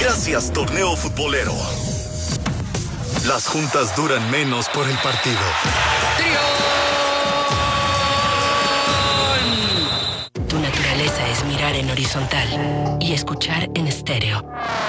Gracias, torneo futbolero. Las juntas duran menos por el partido. Tu naturaleza es mirar en horizontal y escuchar en estéreo.